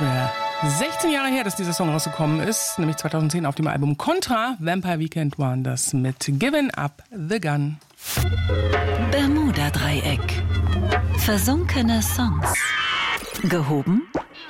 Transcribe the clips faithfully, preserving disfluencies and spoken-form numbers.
schon wieder sechzehn Jahre her, dass dieser Song rausgekommen ist, nämlich zweitausendzehn auf dem Album Contra. Vampire Weekend waren das mit Giving Up the Gun. Bermuda-Dreieck. Versunkene Songs. Gehoben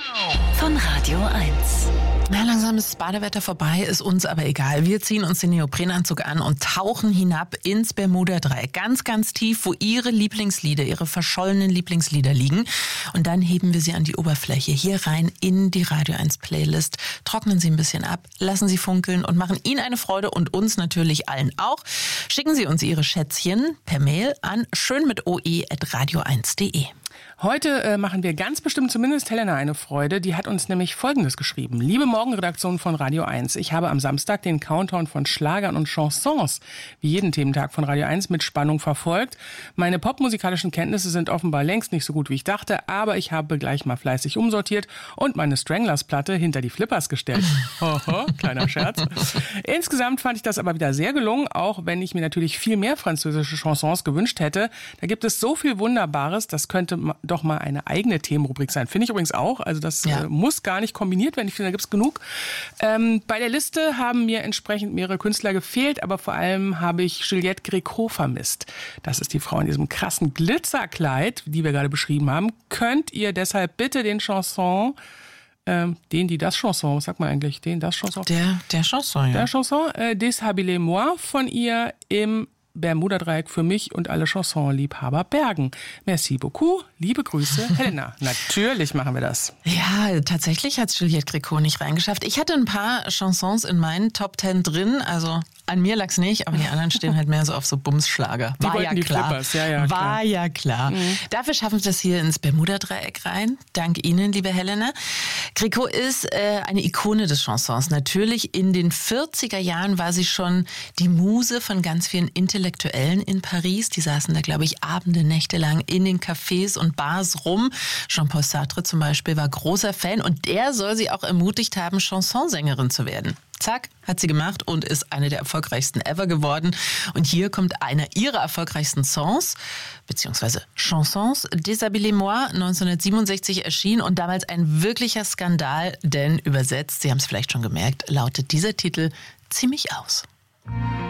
von Radio eins. Na, langsam ist das Badewetter vorbei, ist uns aber egal. Wir ziehen uns den Neoprenanzug an und tauchen hinab ins Bermuda-Dreieck. Ganz, ganz tief, wo Ihre Lieblingslieder, Ihre verschollenen Lieblingslieder liegen. Und dann heben wir sie an die Oberfläche, hier rein in die Radio eins Playlist. Trocknen Sie ein bisschen ab, lassen Sie funkeln und machen Ihnen eine Freude und uns natürlich allen auch. Schicken Sie uns Ihre Schätzchen per Mail an schön mit oe at radio eins punkt de. Heute äh, machen wir ganz bestimmt zumindest Helena eine Freude. Die hat uns nämlich Folgendes geschrieben. Liebe Morgenredaktion von Radio eins, ich habe am Samstag den Countdown von Schlagern und Chansons, wie jeden Thementag von Radio eins, mit Spannung verfolgt. Meine popmusikalischen Kenntnisse sind offenbar längst nicht so gut, wie ich dachte, aber ich habe gleich mal fleißig umsortiert und meine Stranglers-Platte hinter die Flippers gestellt. Hoho, kleiner Scherz. Insgesamt fand ich das aber wieder sehr gelungen, auch wenn ich mir natürlich viel mehr französische Chansons gewünscht hätte. Da gibt es so viel Wunderbares, das könnte doch mal eine eigene Themenrubrik sein. Finde ich übrigens auch. Also das ja. äh, muss gar nicht kombiniert werden. Ich finde, da gibt es genug. Ähm, bei der Liste haben mir entsprechend mehrere Künstler gefehlt, aber vor allem habe ich Juliette Gréco vermisst. Das ist die Frau in diesem krassen Glitzerkleid, die wir gerade beschrieben haben. Könnt ihr deshalb bitte den Chanson, ähm, den, die, das Chanson, was sagt man eigentlich? Den, das Chanson? Der, der Chanson, ja. Der Chanson, äh, Deshabillez-moi von ihr im Bermuda-Dreieck für mich und alle Chanson-Liebhaber bergen. Merci beaucoup. Liebe Grüße, Helena. Natürlich machen wir das. Ja, tatsächlich hat Juliette Gréco nicht reingeschafft. Ich hatte ein paar Chansons in meinen Top Ten drin, also an mir lag's nicht, aber die anderen stehen halt mehr so auf so Bumsschlager. Die War ja die klar. Flippers. Ja, ja, War klar. ja klar. Mhm. Dafür schaffen wir das hier ins Bermuda-Dreieck rein. Dank Ihnen, liebe Helena. Gréco ist äh, eine Ikone des Chansons. Natürlich in den vierziger Jahren war sie schon die Muse von ganz vielen Intellektuellen in Paris. Die saßen da, glaube ich, Abende, Nächte lang in den Cafés und Bars rum. Jean-Paul Sartre zum Beispiel war großer Fan und der soll sie auch ermutigt haben, Chansonsängerin zu werden. Zack, hat sie gemacht und ist eine der erfolgreichsten ever geworden. Und hier kommt einer ihrer erfolgreichsten Songs, beziehungsweise Chansons, Deshabillez-moi, neunzehnhundertsiebenundsechzig erschienen und damals ein wirklicher Skandal, denn übersetzt, Sie haben es vielleicht schon gemerkt, lautet dieser Titel ziemlich aus.